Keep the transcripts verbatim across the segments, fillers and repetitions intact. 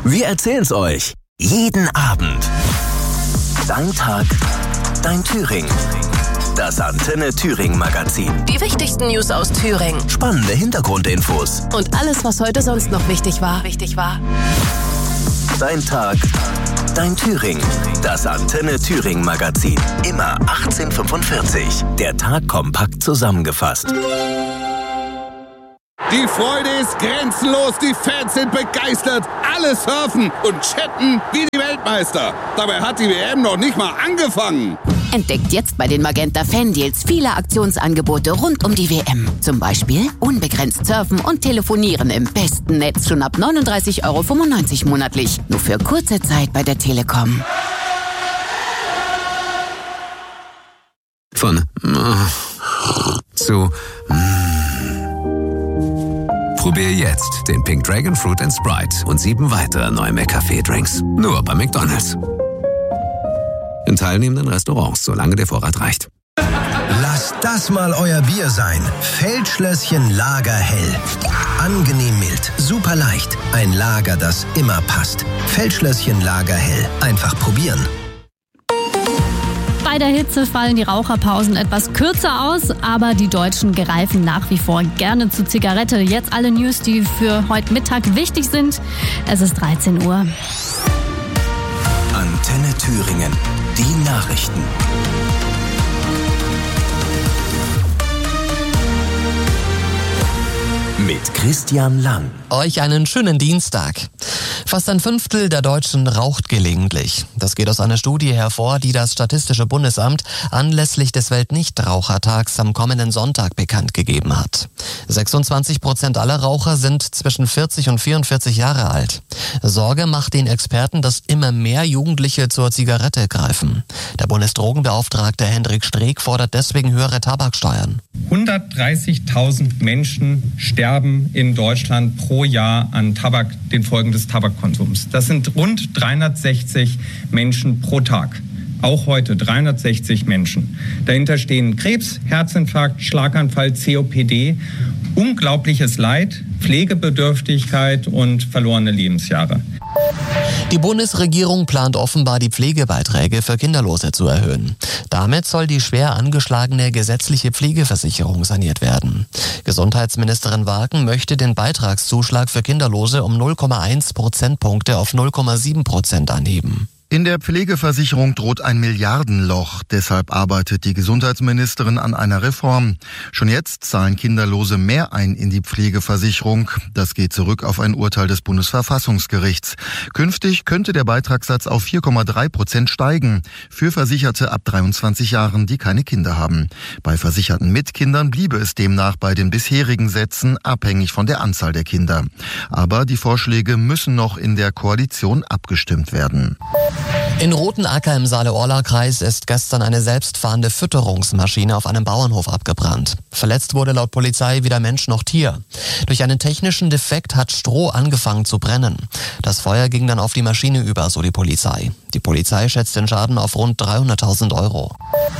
Wir erzählen's euch. Jeden Abend. Dein Tag, dein Thüringen. Das Antenne Thüringen Magazin. Die wichtigsten News aus Thüringen. Spannende Hintergrundinfos. Und alles, was heute sonst noch wichtig war. Wichtig war. Dein Tag, dein Thüringen. Das Antenne Thüringen Magazin. Immer achtzehn Uhr fünfundvierzig. Der Tag kompakt zusammengefasst. Die Freude ist grenzenlos, die Fans sind begeistert, alle surfen und chatten wie die Weltmeister. Dabei hat die W M noch nicht mal angefangen. Entdeckt jetzt bei den Magenta Fan-Deals viele Aktionsangebote rund um die W M. Zum Beispiel unbegrenzt surfen und telefonieren im besten Netz schon ab neununddreißig Euro fünfundneunzig monatlich. Nur für kurze Zeit bei der Telekom. Von zu Probier jetzt den Pink Dragon Fruit and Sprite und sieben weitere neue McCafé-Drinks. Nur bei McDonald's. In teilnehmenden Restaurants, solange der Vorrat reicht. Lasst das mal euer Bier sein. Feldschlösschen Lagerhell. Angenehm mild, super leicht. Ein Lager, das immer passt. Feldschlösschen Lagerhell. Einfach probieren. Bei der Hitze fallen die Raucherpausen etwas kürzer aus, aber die Deutschen greifen nach wie vor gerne zur Zigarette. Jetzt alle News, die für heute Mittag wichtig sind. Es ist dreizehn Uhr. Antenne Thüringen. Die Nachrichten. Mit Christian Lang. Euch einen schönen Dienstag. Fast ein Fünftel der Deutschen raucht gelegentlich. Das geht aus einer Studie hervor, die das Statistische Bundesamt anlässlich des Weltnichtrauchertags am kommenden Sonntag bekannt gegeben hat. sechsundzwanzig Prozent aller Raucher sind zwischen vierzig und vierundvierzig Jahre alt. Sorge macht den Experten, dass immer mehr Jugendliche zur Zigarette greifen. Der Bundesdrogenbeauftragte Hendrik Streeck fordert deswegen höhere Tabaksteuern. hundertdreißigtausend Menschen sterben in Deutschland pro Jahr an Tabak, den Folgen des Tabakkonsums. Das sind rund dreihundertsechzig Menschen pro Tag. Auch heute dreihundertsechzig Menschen. Dahinter stehen Krebs, Herzinfarkt, Schlaganfall, C O P D, unglaubliches Leid, Pflegebedürftigkeit und verlorene Lebensjahre. Die Bundesregierung plant offenbar, die Pflegebeiträge für Kinderlose zu erhöhen. Damit soll die schwer angeschlagene gesetzliche Pflegeversicherung saniert werden. Gesundheitsministerin Wagen möchte den Beitragszuschlag für Kinderlose um null Komma eins Prozentpunkte auf null Komma sieben Prozent anheben. In der Pflegeversicherung droht ein Milliardenloch. Deshalb arbeitet die Gesundheitsministerin an einer Reform. Schon jetzt zahlen Kinderlose mehr ein in die Pflegeversicherung. Das geht zurück auf ein Urteil des Bundesverfassungsgerichts. Künftig könnte der Beitragssatz auf vier Komma drei Prozent steigen. Für Versicherte ab dreiundzwanzig Jahren, die keine Kinder haben. Bei Versicherten mit Kindern bliebe es demnach bei den bisherigen Sätzen, abhängig von der Anzahl der Kinder. Aber die Vorschläge müssen noch in der Koalition abgestimmt werden. In Rothenacker im Saale-Orla-Kreis ist gestern eine selbstfahrende Fütterungsmaschine auf einem Bauernhof abgebrannt. Verletzt wurde laut Polizei weder Mensch noch Tier. Durch einen technischen Defekt hat Stroh angefangen zu brennen. Das Feuer ging dann auf die Maschine über, so die Polizei. Die Polizei schätzt den Schaden auf rund dreihunderttausend Euro.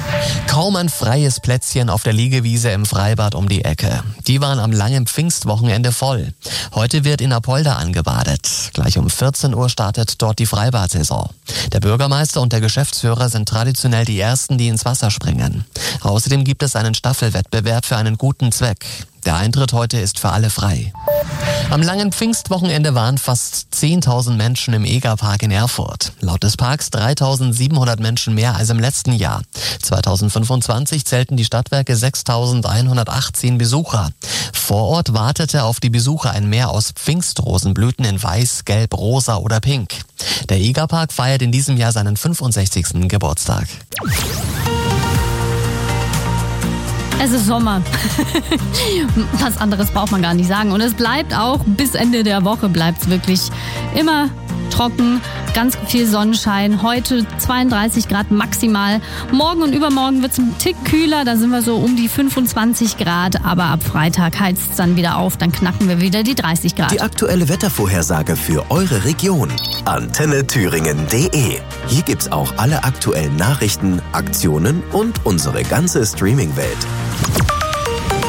Kaum ein freies Plätzchen auf der Liegewiese im Freibad um die Ecke. Die waren am langen Pfingstwochenende voll. Heute wird in Apolda angebadet. Gleich um vierzehn Uhr startet dort die Freibadsaison. Der Bürgermeister und der Geschäftsführer sind traditionell die Ersten, die ins Wasser springen. Außerdem gibt es einen Staffelwettbewerb für einen guten Zweck. Der Eintritt heute ist für alle frei. Am langen Pfingstwochenende waren fast zehntausend Menschen im Egerpark in Erfurt. Laut des Parks dreitausendsiebenhundert Menschen mehr als im letzten Jahr. zweitausendfünfundzwanzig zählten die Stadtwerke sechstausendeinhundertachtzehn Besucher. Vor Ort wartete auf die Besucher ein Meer aus Pfingstrosenblüten in Weiß, Gelb, Rosa oder Pink. Der Egerpark feiert in diesem Jahr seinen fünfundsechzigsten Geburtstag. Es ist Sommer. Was anderes braucht man gar nicht sagen. Und es bleibt auch bis Ende der Woche bleibt es wirklich immer trocken, ganz viel Sonnenschein. Heute zweiunddreißig Grad maximal. Morgen und übermorgen wird es ein Tick kühler. Da sind wir so um die fünfundzwanzig Grad. Aber ab Freitag heizt es dann wieder auf. Dann knacken wir wieder die dreißig Grad. Die aktuelle Wettervorhersage für eure Region. Antenne Thüringen punkt de. Hier gibt's auch alle aktuellen Nachrichten, Aktionen und unsere ganze Streaming-Welt.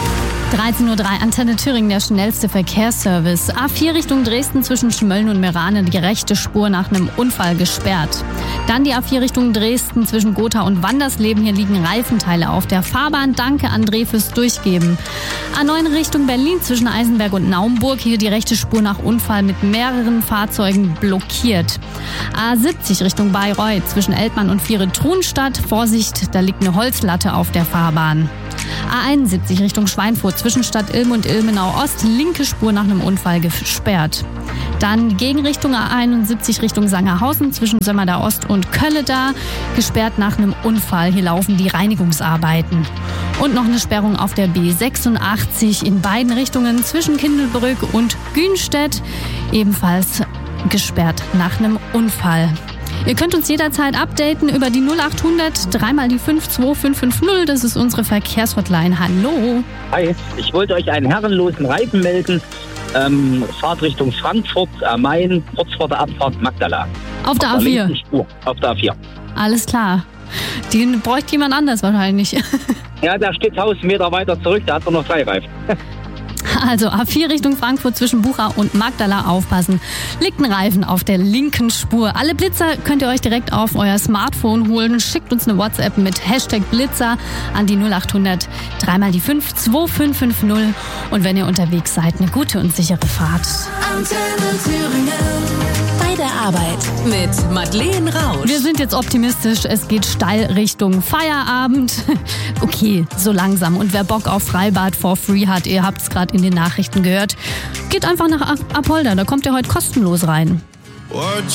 dreizehn Uhr drei, Antenne Thüringen, der schnellste Verkehrsservice. A vier Richtung Dresden zwischen Schmölln und Meerane, die rechte Spur nach einem Unfall gesperrt. Dann die A vier Richtung Dresden zwischen Gotha und Wandersleben. Hier liegen Reifenteile auf der Fahrbahn. Danke, André, fürs Durchgeben. A neun Richtung Berlin zwischen Eisenberg und Naumburg. Hier die rechte Spur nach Unfall mit mehreren Fahrzeugen blockiert. A siebzig Richtung Bayreuth zwischen Eltmann und Viere-Trunstadt. Vorsicht, da liegt eine Holzlatte auf der Fahrbahn. A einundsiebzig Richtung Schweinfurt zwischen Stadt Ilm und Ilmenau Ost, linke Spur nach einem Unfall gesperrt. Dann die Gegenrichtung A einundsiebzig Richtung Sangerhausen zwischen Sömmerda Ost und Kölleda, gesperrt nach einem Unfall. Hier laufen die Reinigungsarbeiten. Und noch eine Sperrung auf der B sechsundachtzig in beiden Richtungen zwischen Kindelbrück und Günstedt, ebenfalls gesperrt nach einem Unfall. Ihr könnt uns jederzeit updaten über die null acht hundert drei mal die fünf zwei fünf fünf null. Das ist unsere Verkehrshotline. Hallo. Hi, ich wollte euch einen herrenlosen Reifen melden. Ähm, Fahrt Richtung Frankfurt am Main, kurz vor der Abfahrt Magdala. Auf der A vier? Auf der A vier. Alles klar. Den bräuchte jemand anders wahrscheinlich. Ja, der steht tausend Meter weiter zurück, da hat er noch drei Reifen. Also A vier Richtung Frankfurt zwischen Bucha und Magdala aufpassen. Liegt ein Reifen auf der linken Spur. Alle Blitzer könnt ihr euch direkt auf euer Smartphone holen. Schickt uns eine WhatsApp mit Hashtag Blitzer an die null acht hundert drei mal die fünf zwei fünf fünf null. Und wenn ihr unterwegs seid, eine gute und sichere Fahrt. Antenne Thüringen. Bei der Arbeit mit Madeleine Rausch. Wir sind jetzt optimistisch. Es geht steil Richtung Feierabend. Okay, so langsam. Und wer Bock auf Freibad for free hat, ihr habt es gerade in den Nachrichten gehört, geht einfach nach Apolda. Da kommt ihr heute kostenlos rein. What